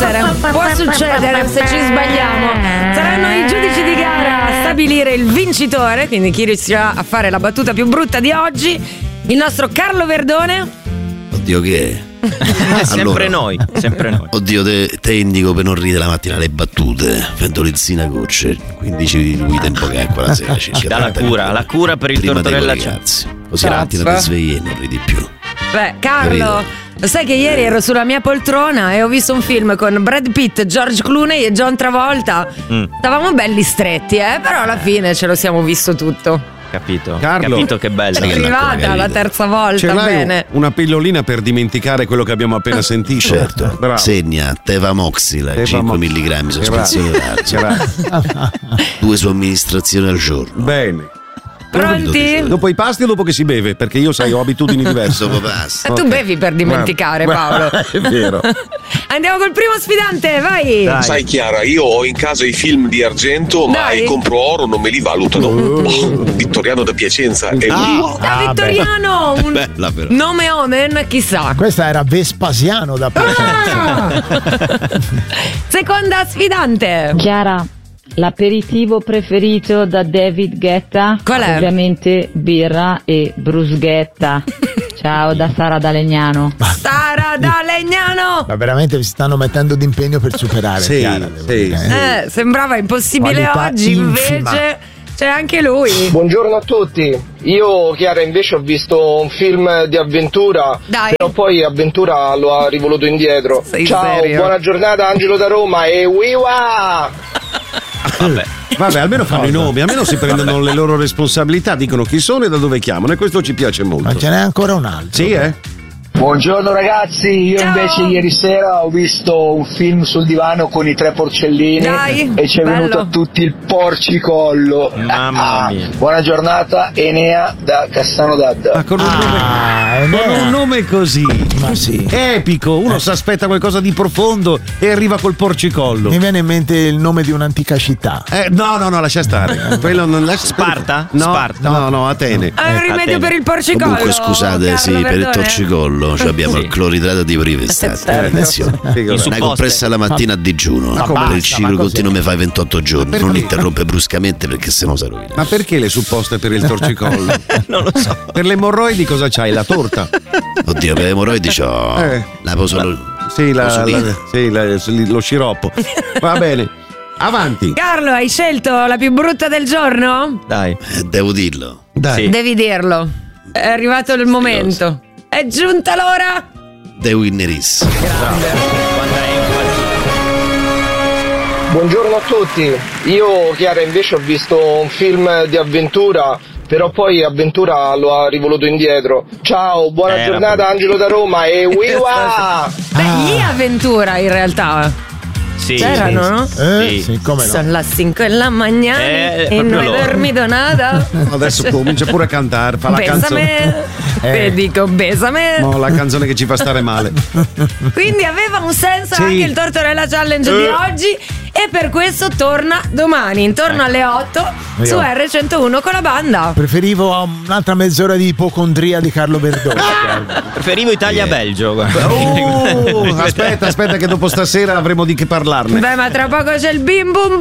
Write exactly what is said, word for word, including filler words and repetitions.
essere, può succedere se ci sbagliamo. Saranno i giudici di gara a stabilire il vincitore, quindi chi riuscirà a fare la battuta più brutta di oggi. Il nostro Carlo Verdone. Oddio, che è? Sempre Allora, noi, sempre noi. Oddio, te, te indico per non ridere la mattina le battute, fentolizzina gocce, quindici lui tempo che acqua la sera. Ci dà la cura, la cura per il prima dei tortorella. ragazzi, così la mattina ti svegli e non ridi più. Beh, Carlo, lo sai che ieri ero sulla mia poltrona e ho visto un film con Brad Pitt, George Clooney e John Travolta. Mm. Stavamo belli stretti, eh, però alla fine ce lo siamo visto tutto. Capito, Carlo, capito che bello. È arrivata la terza volta, ce l'hai bene. Una pillolina per dimenticare quello che abbiamo appena sentito? Certo. Bravo. Segna Tevamoxila, Teva cinque mo- milligrammi sospensione Grazie. oraria. Due somministrazioni al giorno. Bene. Pronti? Dopo i pasti o dopo che si beve? Perché io, sai, ho abitudini diverse. Dopo pasti. Tu Ok. bevi per dimenticare, Guarda, Paolo. È vero. Andiamo col primo sfidante, vai. Dai. Sai Chiara, io ho in casa i film di argento, ma Dai. i compro oro non me li valutano. Oh, Vittoriano da Piacenza è Ah, Da Ah, Vittoriano, un bella però. nome omen, chissà. Questa era Vespasiano da Piacenza. Seconda sfidante. Chiara, l'aperitivo preferito da David Guetta? Qual è? Ovviamente birra e bruschetta. Ciao da Sara da Legnano. Sara da Legnano. Ma veramente vi stanno mettendo d'impegno per superare. Sì, Chiara, devo sì, dire, sì. Eh, sembrava impossibile Qualità oggi, infima. invece c'è anche lui. Buongiorno a tutti, io Chiara invece ho visto un film di avventura, Dai. però poi avventura lo ha rivoluto indietro. Sei Ciao, serio? buona giornata Angelo da Roma e wiwa! Vabbè. Vabbè, almeno fanno i nomi, almeno si prendono le loro responsabilità, dicono chi sono e da dove chiamano, e questo ci piace molto. Ma ce n'è ancora un altro. Sì, eh? Buongiorno ragazzi, io Ciao. invece ieri sera ho visto un film sul divano con i tre porcellini Dai, e ci è bello. venuto a tutti il porcicollo. Mamma mia. Buona giornata, Enea da Cassano d'Adda. Ma con un nome, Ah, è con vero. un nome così Ma sì. epico, uno si aspetta qualcosa di profondo e arriva col porcicollo. Mi viene in mente il nome di un'antica città. Eh, no, no, no, lascia stare. Quello non lascia Sparta? No, Sparta. no, no, Atene. È un rimedio Atene. per il porcicollo. Comunque scusate, Carlo sì, per il Verdone. torcicollo cioè abbiamo Sì. il cloridrato di privestate. Certo. Attenzione. Figo. In Una supposte. compressa la mattina a digiuno. Ma Per basta, il ciclo ma cos'è? continuo mi fai ventotto giorni. perché? Non interrompe bruscamente perché sennò si rovina. Ma perché le supposte per il torcicollo? Non lo so. Per le emorroidi cosa c'hai? La torta? Oddio, per le emorroidi c'ho Eh. la poso. Sì, la, posolina. la- sì, la- lo sciroppo. Va bene. Avanti. Carlo, hai scelto la più brutta del giorno? Dai. Eh, devo dirlo. Dai. Sì. Devi dirlo. È arrivato il momento. È giunta l'ora. The Winner is. Quanta enfasi. Buongiorno a tutti, io Chiara invece ho visto un film di avventura, però poi avventura lo ha rivoluto indietro. Ciao, buona Eh, giornata vabbè. Angelo da Roma e wiwa! Beh, gli avventura in realtà. Sì. C'erano, no? Eh, Sì. sì, come no. Sono le cinque della mattina Eh, e proprio non loro. avermi donata. Adesso comincia pure a cantare, fa la canzone. Besame. Eh. Te dico besame. No, la canzone che ci fa stare male. Quindi aveva un senso Sì. anche il Tortorella Challenge di Eh. oggi e per questo torna domani intorno alle otto su R centouno con la banda. Preferivo un'altra mezz'ora di ipocondria di Carlo Verdone. Preferivo Italia-Belgio. guarda. Oh, aspetta, aspetta che dopo stasera avremo di che parlarne. Beh, ma tra poco c'è il bim bum